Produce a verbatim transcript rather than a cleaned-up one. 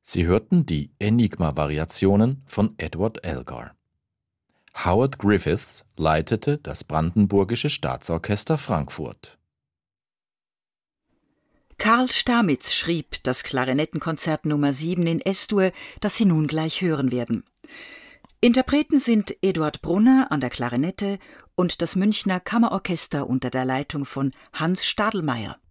Sie hörten die Enigma-Variationen von Edward Elgar. Howard Griffiths leitete das Brandenburgische Staatsorchester Frankfurt. Karl Stamitz schrieb das Klarinettenkonzert Nummer sieben in S-Dur, das Sie nun gleich hören werden. Interpreten sind Eduard Brunner an der Klarinette und das Münchner Kammerorchester unter der Leitung von Hans Stadelmeier.